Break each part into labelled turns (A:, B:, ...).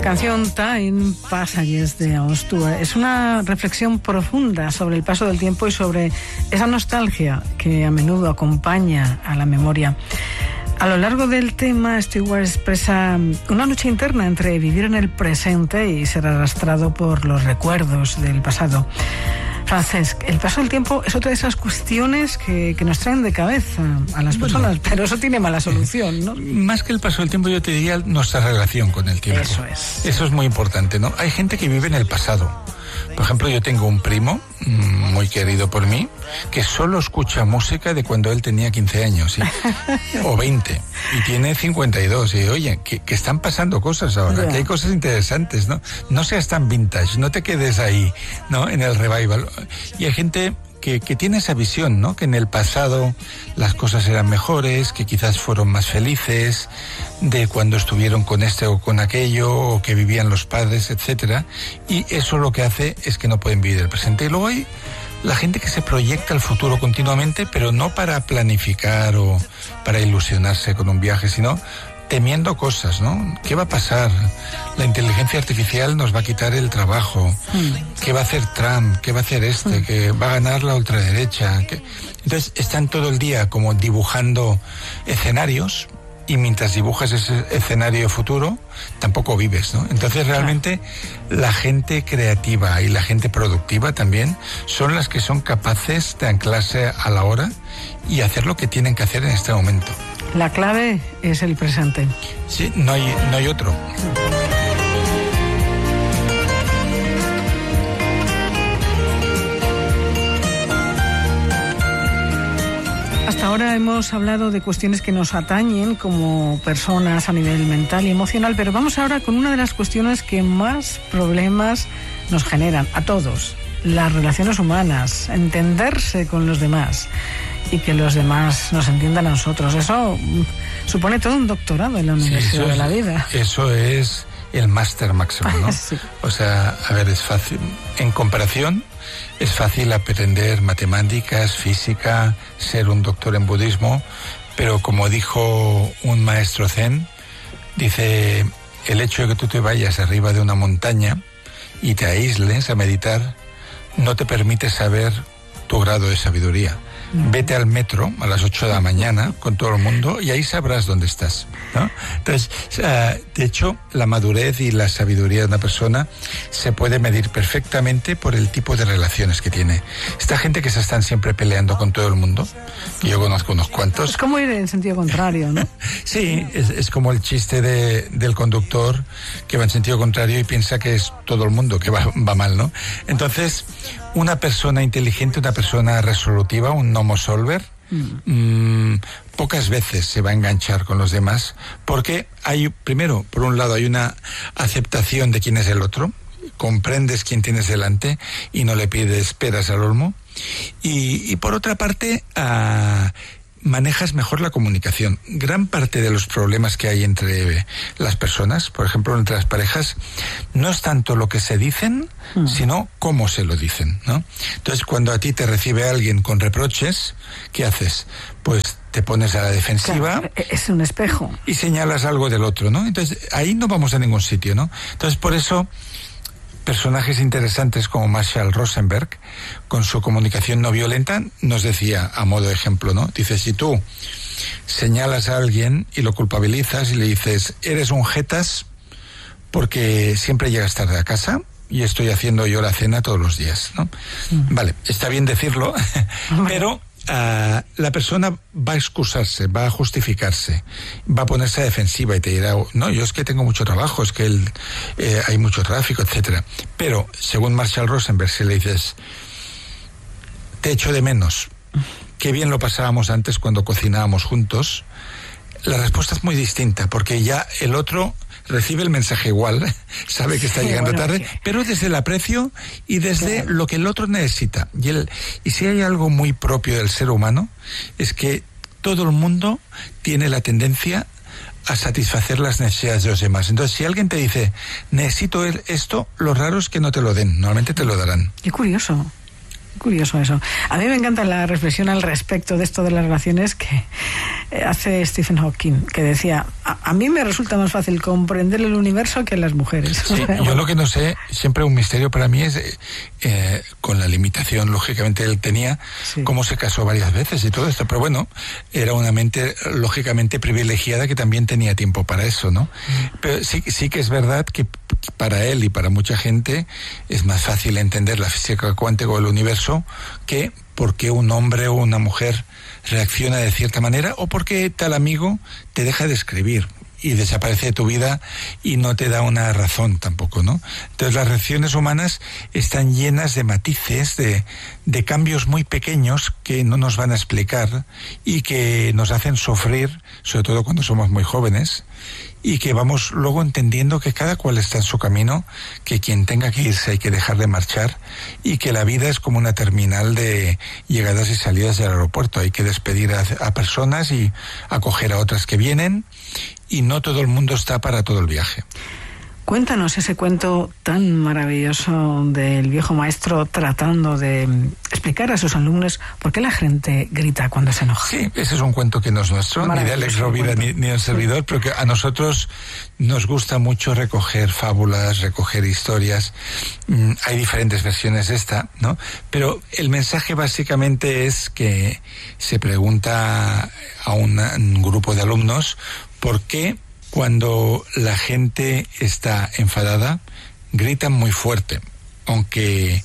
A: canción Time Passages de Austur es una reflexión profunda sobre el paso del tiempo y sobre esa nostalgia que a menudo acompaña a la memoria. A lo largo del tema, Stewart expresa una lucha interna entre vivir en el presente y ser arrastrado por los recuerdos del pasado. Francesc, el paso del tiempo es otra de esas cuestiones que nos traen de cabeza a las personas, pero eso tiene mala solución, ¿no?
B: Más que el paso del tiempo, yo te diría nuestra relación con el tiempo.
A: Eso es.
B: Eso es muy importante, ¿no? Hay gente que vive en el pasado. Por ejemplo, yo tengo un primo muy querido por mí que solo escucha música de cuando él tenía 15 años, ¿sí? O 20, y tiene 52. Y oye, que están pasando cosas ahora, que hay cosas interesantes, ¿no? No seas tan vintage, no te quedes ahí, ¿no? En el revival. Y hay gente que tiene esa visión, ¿no? Que en el pasado las cosas eran mejores, que quizás fueron más felices, de cuando estuvieron con este o con aquello, o que vivían los padres, etcétera. Y eso lo que hace es que no pueden vivir el presente. Y luego hay la gente que se proyecta al futuro continuamente, pero no para planificar o para ilusionarse con un viaje, sino temiendo cosas, ¿no? ¿Qué va a pasar? La inteligencia artificial nos va a quitar el trabajo. ¿Qué va a hacer Trump? ¿Qué va a hacer este? ¿Que va a ganar la ultraderecha? Entonces están todo el día como dibujando escenarios, y mientras dibujas ese escenario futuro, tampoco vives, ¿no? Entonces realmente la gente creativa y la gente productiva también son las que son capaces de anclarse a la hora y hacer lo que tienen que hacer en este momento.
A: La clave es el presente.
B: Sí, no hay otro.
A: Hasta ahora hemos hablado de cuestiones que nos atañen como personas a nivel mental y emocional, pero vamos ahora con una de las cuestiones que más problemas nos generan a todos: las relaciones humanas, entenderse con los demás y que los demás nos entiendan a nosotros. Eso supone todo un doctorado en la Universidad de la Vida.
B: Eso es el máster máximo, ¿no?
A: Sí.
B: O sea, a ver, es fácil. En comparación, es fácil aprender matemáticas, física, ser un doctor en budismo, pero como dijo un maestro zen, dice, el hecho de que tú te vayas arriba de una montaña y te aísles a meditar no te permite saber tu grado de sabiduría. Vete al metro a las 8 de la mañana con todo el mundo y ahí sabrás dónde estás, ¿no? Entonces, de hecho, la madurez y la sabiduría de una persona se puede medir perfectamente por el tipo de relaciones que tiene. Esta gente que se están siempre peleando con todo el mundo, que yo conozco unos cuantos.
A: Es como ir en sentido contrario, ¿no?
B: Sí, es como el chiste del conductor que va en sentido contrario y piensa que es todo el mundo que va mal, ¿no? Entonces, una persona inteligente, una persona resolutiva, un homo solver, pocas veces se va a enganchar con los demás, porque primero, por un lado, hay una aceptación de quién es el otro, comprendes quién tienes delante y no le pides peras al olmo, y por otra parte, manejas mejor la comunicación. Gran parte de los problemas que hay entre las personas, por ejemplo, entre las parejas, no es tanto lo que se dicen, sino cómo se lo dicen, ¿no? Entonces, cuando a ti te recibe alguien con reproches, ¿qué haces? Pues te pones a la defensiva.
A: Claro, es un espejo.
B: Y señalas algo del otro, ¿no? Entonces, ahí no vamos a ningún sitio, ¿no? Entonces, por eso, personajes interesantes como Marshall Rosenberg, con su comunicación no violenta, nos decía, a modo de ejemplo, ¿no? Dice, si tú señalas a alguien y lo culpabilizas y le dices, eres un jetas porque siempre llegas tarde a casa y estoy haciendo yo la cena todos los días, ¿no? Vale, está bien decirlo, pero la persona va a excusarse, va a justificarse, va a ponerse a defensiva y te dirá, no, yo es que tengo mucho trabajo, es que hay mucho tráfico, etcétera. Pero, según Marshall Rosenberg, si le dices, te echo de menos, qué bien lo pasábamos antes cuando cocinábamos juntos, la respuesta es muy distinta, porque ya el otro recibe el mensaje igual, sabe que está llegando tarde, pero desde el aprecio y desde lo que el otro necesita. Y si hay algo muy propio del ser humano, es que todo el mundo tiene la tendencia a satisfacer las necesidades de los demás. Entonces, si alguien te dice, necesito esto, lo raro es que no te lo den, normalmente te lo darán.
A: Qué curioso. Curioso eso. A mí me encanta la reflexión al respecto de esto de las relaciones, que hace Stephen Hawking, que decía, a mí me resulta más fácil comprender el universo que a las mujeres.
B: Sí, yo lo que no sé, siempre un misterio para mí es, con la limitación, lógicamente él tenía, cómo se casó varias veces y todo esto, pero bueno, era una mente lógicamente privilegiada que también tenía tiempo para eso, ¿no? Pero sí que es verdad que para él y para mucha gente es más fácil entender la física cuántica o el universo que por qué un hombre o una mujer reacciona de cierta manera o por qué tal amigo te deja de escribir y desaparece de tu vida y no te da una razón tampoco, ¿no? Entonces las reacciones humanas están llenas de matices, de cambios muy pequeños que no nos van a explicar y que nos hacen sufrir, sobre todo cuando somos muy jóvenes, y que vamos luego entendiendo que cada cual está en su camino, que quien tenga que irse hay que dejar de marchar y que la vida es como una terminal de llegadas y salidas del aeropuerto. Hay que despedir a personas y acoger a otras que vienen y no todo el mundo está para todo el viaje.
A: Cuéntanos ese cuento tan maravilloso del viejo maestro tratando de explicar a sus alumnos por qué la gente grita cuando se enoja.
B: Sí, ese es un cuento que no es nuestro, ni de Alex Rovira ni del servidor, pero que a nosotros nos gusta mucho recoger fábulas, recoger historias. Hay diferentes versiones de esta, ¿no? Pero el mensaje básicamente es que se pregunta a un grupo de alumnos por qué cuando la gente está enfadada, gritan muy fuerte, aunque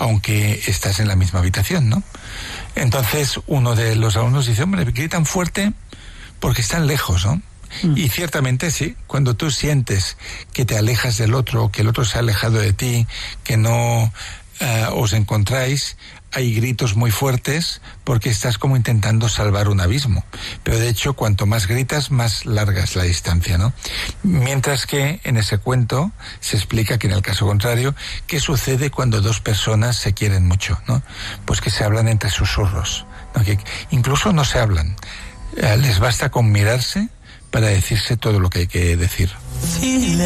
B: estás en la misma habitación, ¿no? Entonces uno de los alumnos dice, hombre, gritan fuerte porque están lejos, ¿no? Y ciertamente sí, cuando tú sientes que te alejas del otro, que el otro se ha alejado de ti, que no os encontráis, hay gritos muy fuertes porque estás como intentando salvar un abismo. Pero de hecho, cuanto más gritas, más larga es la distancia, ¿no? Mientras que en ese cuento se explica que en el caso contrario, ¿qué sucede cuando dos personas se quieren mucho, ¿no? Pues que se hablan entre susurros, ¿no? Que incluso no se hablan. Les basta con mirarse para decirse todo lo que hay que decir.